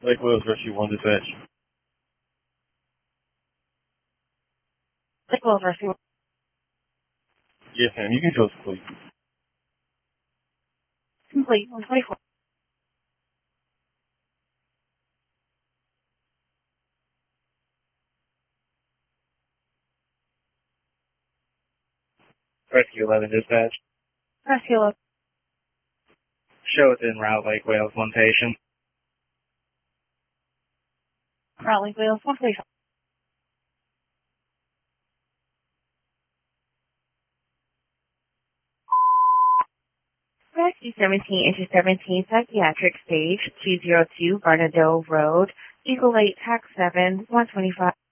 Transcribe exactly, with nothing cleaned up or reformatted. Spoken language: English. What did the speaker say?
Lake Wales Rescue one dispatch. Lake Wales Rescue. Yes, ma'am. You can go to sleep. Complete. one twenty-four. Rescue eleven dispatch. Rescue eleven. Show it's en route Lake Wales, one patient. Route Lake Wales, one patient. Rescue seventeen, issue seventeen, psychiatric stage, two oh two, Bernardo Road, Eagle eight, tax seven, one twenty-five.